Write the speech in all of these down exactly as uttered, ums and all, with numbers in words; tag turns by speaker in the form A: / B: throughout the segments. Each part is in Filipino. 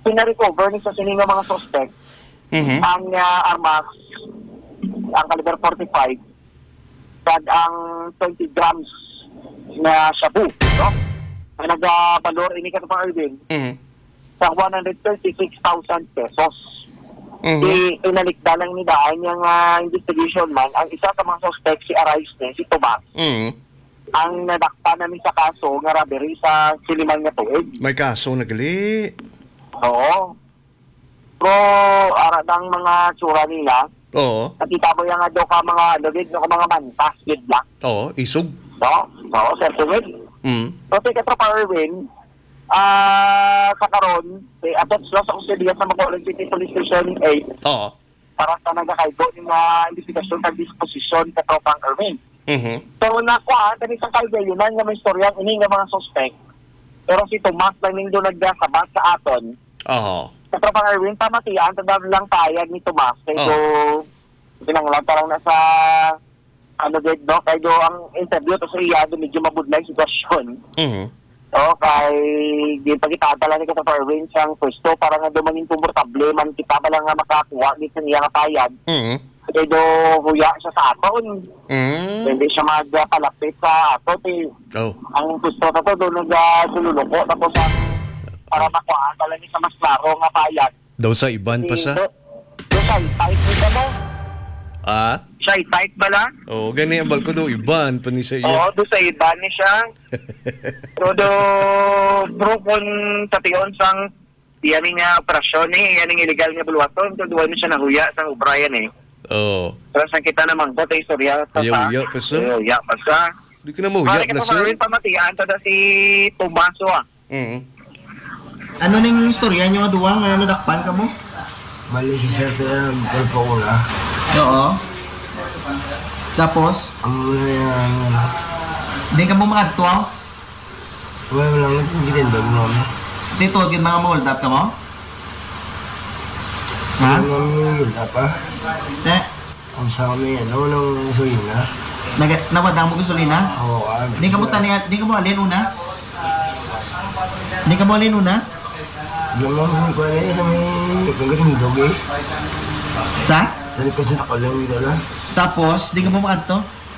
A: pinarecover ni sa sininga mga suspect
B: Mhm.
A: ang uh, armas, ang caliber forty-five, kag ang twenty grams na shabu, no? Ang nag-valor ini ka pa Erwin
B: Mhm.
A: sa one hundred thirty-six thousand pesos.
B: Mhm.
A: Di inalikda lang ni daan yung uh, investigation man ang isa sa mga suspect si Arais ne, si Tomas,
B: Mhm.
A: ang nadakpa namin sa kaso nga robbery sa Siliman nga tuig.
B: May kaso na gali.
A: Oo. Pero ara ng mga tsura nila,
B: Oo.
A: nakita mo yung do ka mga lugid no ka mga mantas gid lang.
B: Oo, isog.
A: No? Oo, sir Tuwid.
B: Mhm.
A: So, take ka pa Erwin, ah sa karon, eh, atot sila sa kusidiya sa Bacolod City Police Station eight
B: Oo.
A: para sa nagakaibo ng mga investigasyon sa disposisyon sa tropang Erwin.
B: Mhm.
A: So, nakuha, kani sa kaibayunan nga may istorya ini nga mga suspect. Pero si Tomas lang ning doon nagdasabat sa aton.
B: Oo.
A: Sa tropang Erwin, tamatian, tandaan lang tayag ni Tomas. Kaya
B: Oh.
A: do, pinanglan parang nasa ano din, no? Kaya do, ang interview to sa iya, do medyo mabudlay sitwasyon.
B: Mhm.
A: O, kay di pa kita tala ni Katapar Erwin siyang pwesto para nga dumangin komportable man kita pa lang nga makakuha dito niya nga tayag.
B: Mhm.
A: Kaya do, huya siya sa aton.
B: Mhm.
A: Hindi siya magpalapit sa ato. Eh.
B: Oh.
A: Ang pwesto na to, doon nagsululoko. Tapos ang para makuha tala ni sa mas klaro nga tayag.
B: Daw sa iban pa sa.
A: Do, do siya, tight mo mo.
B: Ah?
A: Siya, tight ba lang?
B: Oh, gani ang balko daw iban pa ni sa iya.
A: Oo, do sa iba ni siya. Pero do, bro, kung tatiyon sang yan nga operasyon eh, yan illegal nga bulwaton, so duwa na siya nahuya sa O'Brien eh.
B: Oh.
A: Pero sa kita naman ko, tayo istorya sa
B: Ayaw-iya pa sa.
A: Ayaw-iya pa sa.
B: Di ka na mo
A: Pare
B: uyak
A: ka
B: na
A: pa
B: sir.
A: maraming pamatigaan to na si Tomaso ah.
B: Mhm.
C: Ano ning istorya nyo nga duwa nga nadakpan ka mo?
D: Bali si Sir Tia, golpo ko na.
C: Oo. Tapos,
D: Ang muna yan, ano,
C: di ka mo makadto?
D: wala lang, hindi din dog nun.
C: Dito, gid mga mold up ka mo? Ha?
D: Ano naman yung pa?
C: Te,
D: Ang sa kami, ano, nung sulina.
C: nag nawadang mo gasolina?
D: Oo, ah.
C: Di ka mo tani, di ka mo alin una? Di ka mo alin una?
D: Yung mga ko na yun sa may pagkating dog eh.
C: Sa?
D: Sa likod sa takalang dito lang.
C: Tapos, di ka mo makadto?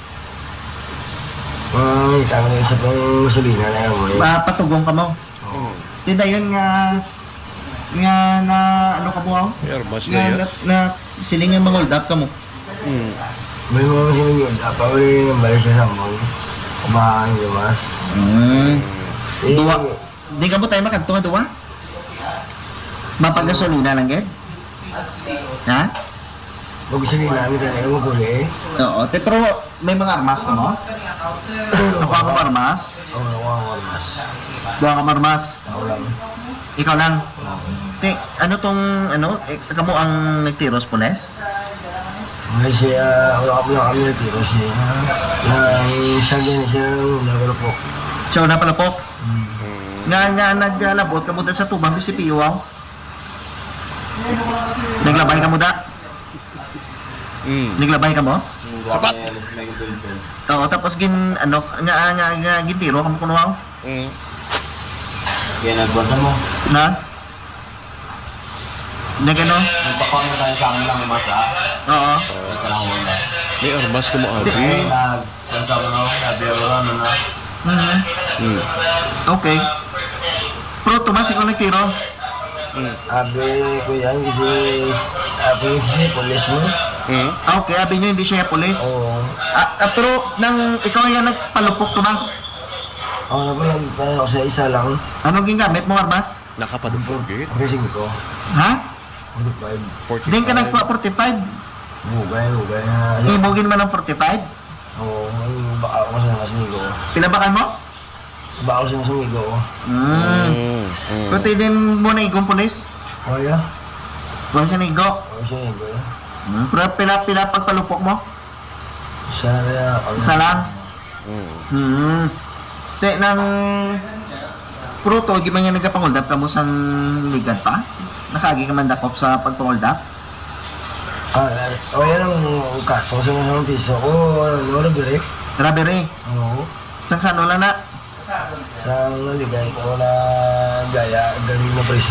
D: Ay, tama na isa pang sulina na yan mo eh.
C: Pa patugong ka mo.
D: Oo.
C: Di dayon nga nga na ano ka mo? ah?
B: May armas na
C: Nga
B: yan.
C: na, na silingan mga hold up ka mo.
B: Mhm.
D: May mga sinong yun, dapat uli yung balik siya sa mong kumain yung mas.
C: Mm.
D: Eh,
C: Duwa. Di ka mo tayo makadto nga duwa? Mapagasolina lang gid? Ha?
D: Pag sulina namin talaga mo puli eh.
C: Oo, te, pero may mga armas ka mo? Nakuha ka mo armas?
D: Oo, nakuha ko mas.
C: Buha ka mo armas?
D: Ako lang.
C: Ikaw lang? Te, ano tong, ano, eh, kamo ang nagtiros pules?
D: May siya, wala ka lang kami na tiro siya. Na siya din siya nagano po.
C: Siya na palapok?
D: Hmm.
C: Nga nga naglalabot ka mo da sa tubang si Piwaw? Naglabay ka mo da?
B: Mhm.
C: Naglabay ka mo?
B: Sapat.
C: Oo, tapos gin, ano, nga, nga, nga, gintiro ka mo kunuwaw?
B: Mhm.
D: Yan, nagbuwan mo.
C: Na? Nagano?
D: Nagpakon mo tayo sa amin lang mas ah.
C: Oo.
D: Ito lang muna.
B: May armas ka mo abi.
D: Nag, saan sa ano, sabi ako ano na.
C: Mhm.
B: Mhm.
C: Okay. Pero Tomas, ikaw nagtiro?
B: Mhm.
D: Abi ko yan kasi, abi kasi polis mo.
B: Mhm.
C: Ah, okay, abi nyo hindi siya pulis.
D: Oo.
C: Ah, ah, pero nang ikaw yan nagpalupok, Tomas,
D: Ako na pala, tayo ako sa isa lang.
C: anong gingamit mo, armas?
B: Nakapadupog eh.
D: Kasi ko,
C: Ha?
D: forty-five.
B: forty-five.
C: Din ka nagpa forty-five?
D: Hugay, hugay na.
C: Imugin man ng forty-five?
D: Oo, ang baka ako sa nasumigo.
C: Pilabakan mo?
D: Baka ako sa nasumigo.
C: Hmm.
B: Mhm. Mhm.
C: Pero din mo na igong pulis?
D: Kaya?
C: Huwag siya nigo.
D: Ako siya nigo eh.
C: Hmm. Pero pila-pila pagpalupok mo?
D: Isa na kaya.
C: Isa lang?
B: Mhm.
C: Hmm. Te, nang pruto, di man nga nagkapanguldap ka mo sa ligad pa? Nakagi ka man dakop sa pagpanguldap?
D: Ah, o yan ang kaso sa mga piso ko. Ano, robbery?
C: Robbery.
D: Oo.
C: Sang sano lang na?
D: Sa naligay ko na gaya, galing na preso.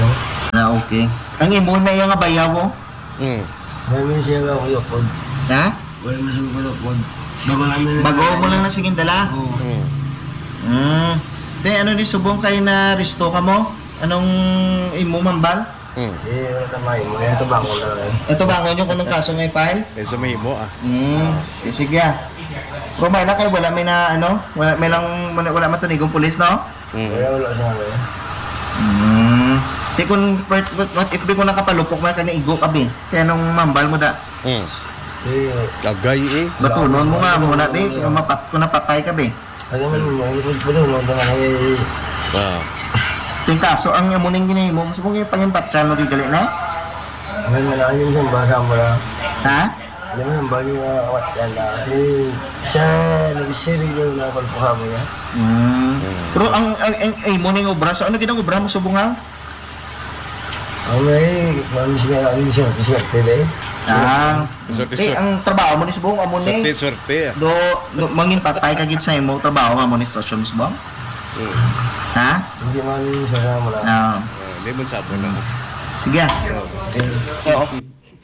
C: Na okay. Ang imo na yung nga bayaw mo?
B: Mm.
D: Namin siya nga uyokod.
C: Ha?
D: Wala mo siya uyokod. Bago namin na...
C: Bago mo lang na sige dala?
D: Oo.
B: Mm.
C: Hmm. Te, ano ni subong kayo na risto ka mo? Anong imo mambal?
B: Mm.
D: Eh, wala tamay mo. Ito ba ako lang eh.
C: Ito ba nyo kung anong kaso ngay file?
B: Eh, sa may mo, ah.
C: Hmm. Eh, sige ah. Pero may lang kayo, wala may na ano? Wala may lang, wala, wala matunigong pulis, no?
B: Mm.
D: Wala wala siya nga eh.
C: Hmm. Te, kung what, what if di ko nakapalupok mo ka na igo ka be? Kaya nung mambal mo da?
B: Mm.
D: Eh,
B: Agay, eh.
C: Batunon mo nga muna be, kung mapat, kung napatay ka be.
D: ano man mo, ano po po doon, ano nga eh.
B: Ah.
C: Ting kaso, ang yamuning ginay mo, mas mong yung pangintatsan mo di gali na?
D: Ngayon mo na, ano yung basa mo na.
C: Ha?
D: Ano mo, bago nga awat yan na. Eh, siya, nag-siri niya na palpuha mo niya.
C: Hmm. Pero ang, ang, ang, ay mo na yung obra, so ano ginang obra mo sa bungaw?
D: Ano eh, mamis nga, ano siya, pisikarte eh.
C: Ah.
B: Sorte,
C: Eh,
B: sorte.
C: ang trabaho mo ni subong, amo
B: Swerte,
C: ni.
B: swerte, ah.
C: Do, do mangin patay ka gid sa imo trabaho nga mo ni station subong?
B: Mm.
C: Ha?
D: Hindi man siya nga mo na.
C: Ah.
B: Ah, Hindi mo sabon na.
C: Sige. ah.
D: Eh,
C: Oo.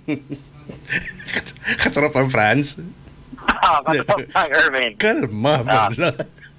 B: Katropang Franz.
A: Ah, katapang Irvin.
B: Kalma,
A: Ah.
B: bala.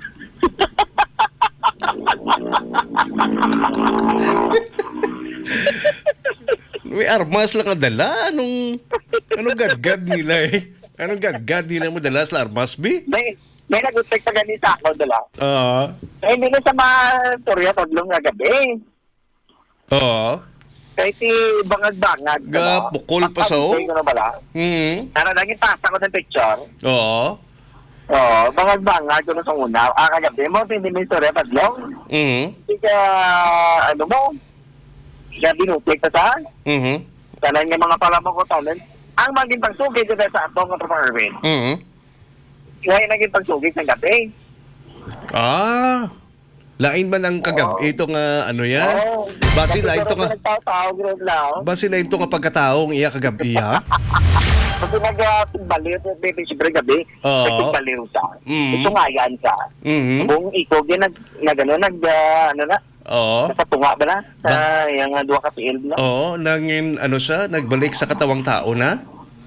B: May armas lang ang dala. Anong, anong gadgad nila eh? Anong gadgad nila mo dala sa armas, B?
A: May, may nag-utag pa ganit sa ako dala.
B: Oo.
A: Eh, hindi na sa mga turya tadlong nga gabi.
B: Oo.
A: Kahit si bangag-bangag.
B: Ga, bukol pa sa o.
A: Ko na bala.
B: Hmm.
A: Tara, naging tasa ko ng picture.
B: Oo.
A: Oo, bangag-bangag ko na sa una. Ah, kagabi mo, hindi mo yung turya tadlong.
B: Mhm.
A: Hindi ka, ano mo, siya binuplik ka sa
B: Mhm.
A: tanan nga mga palamang ko tanan. Ang maging pagsugid ko sa atong nga Tropa Irvin.
B: Mhm.
A: Ngayon naging pagsugid sa gabi.
B: Ah. Lain man ang kagab ito nga ano yan?
A: Oo.
B: Basi lain to nga
A: Nagtao-tao, gano'n lang.
B: basi lain to nga pagkataong iya kagabi ha.
A: Kasi nag-tigbaliw sa baby siyempre gabi.
B: Oo.
A: Nagtigbaliw sa.
B: Mm.
A: Ito nga yan sa.
B: Mhm.
A: Buong ikog yan, nag, nag, ano, nag, ah, ano na,
B: Oo.
A: sa tunga ba na? Sa yung uh, duwa ka field na.
B: Oo, nangin ano siya, nagbalik sa katawang tao na.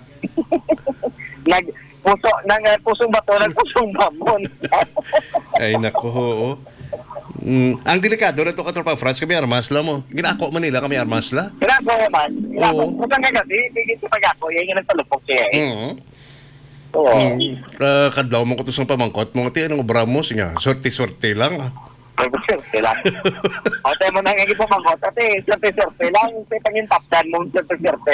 A: Nag, puso, nang uh, pusong bato, nagpusong mamon.
B: Ay nako, oo. Mm, ang delikado na to katropa Franz, kami armasla mo. Ginako man nila kami armasla.
A: Grabe naman. Grabe.
B: Oo.
A: Kung saan ka gabi, bigit sa pag-ako, yan yung nagtalupok siya eh.
B: Mhm.
A: Oo.
B: Mm. Uh, kadlaw mo ko to sa pamangkot mo, ti anong obra mo siya. Sorte-sorte lang. ah.
A: Swerte lang. O, tayo mo nang hindi po mangkot. Ate, swerte-swerte lang. Ito yung tapdan mo, swerte-swerte.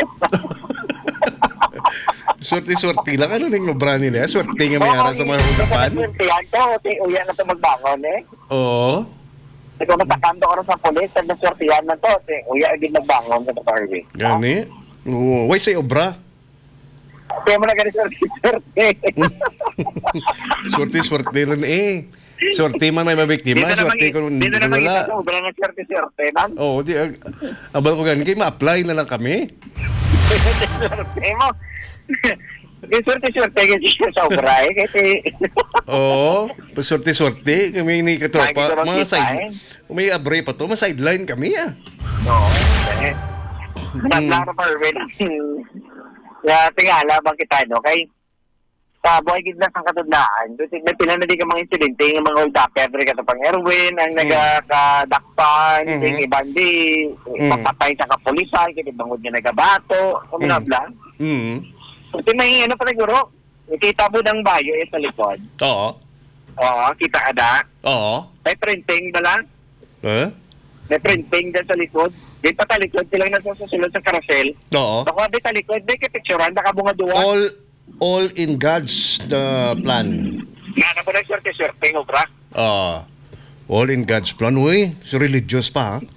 B: Sorte-sorte lang. Ano rin obra nila? Swerte nga may ara sa mga udapan.
A: Swerte yan to. Ate, uyan na ito magbangon eh.
B: Oo.
A: Ikaw natakanto ka rin sa polis, at naswerte yan na to. Ate, uyan agad magbangon sa Harvey.
B: Gani. Oo. Why say obra?
A: Ate mo na ganit swerte-swerte.
B: Swerte-swerte rin eh. Swerte man may mabiktima. Swerte ko
A: Dito
B: hindi ko
A: naman
B: wala.
A: ito. Wala na swerte-swerte man.
B: Oo. Di, ag- abal ko gani. Kaya ma-apply na lang kami.
A: Swerte mo. Yung swerte-swerte kasi siya sa obra eh. Kasi...
B: Oo. Paswerte-swerte. Kami ni
A: Lagi
B: katropa.
A: ko
B: Mga
A: makita, eh.
B: side. May abre pa to. Mga sideline kami ah.
A: Oo. Eh. Naglaro pa rin. Kaya tingala bang kita, no? Kay sa buhay gitna sa katudlaan, may pinanadi ka mga insidente, yung mga old upper, ka pang Erwin, ang
B: Mm.
A: nagkadakpan,
B: Mhm.
A: yung ibandi,
B: Mm.
A: papatay sa kapulisan, kaya bangod niya nagabato, kuminabla.
B: Mm.
A: Kasi may ano pa siguro, nakita mo ng bayo eh sa likod.
B: Oo.
A: Oo, kita ka na.
B: Oo.
A: May printing ba lang?
B: Eh?
A: May printing dyan sa likod. Di pa talikod, silang nasusunod sa karasel.
B: Oo.
A: Baka di talikod, di kapicturan, nakabunga duwa.
B: All all in God's the plan.
A: Nga na po na swerte-swerte, obra.
B: Ah. All in God's plan. Uy, si religious pa ha.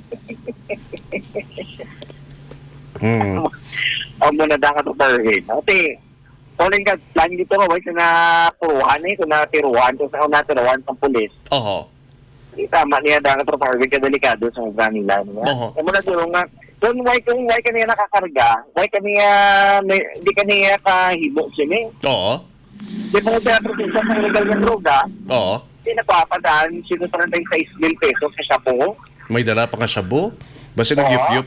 B: Hmm.
A: O muna da ka to perhin. Ate, all in God's plan dito ko, wala na puruhan eh, kung natiruhan, kung saan natiruhan sa pulis.
B: Oo.
A: Di tama niya da ka to perhin, kadelikado sa mga nila.
B: Oo.
A: O muna dito nga, doon why kung why kaniya nakakarga, why kaniya, may, di kaniya kahibo siya eh.
B: Oo.
A: Di mo siya protinsa sa illegal na droga,
B: Oo.
A: di napapadaan, sinusunod tayo sa six mil pesos sa shapo.
B: May dala pa nga shabu. Basta nag-yup-yup.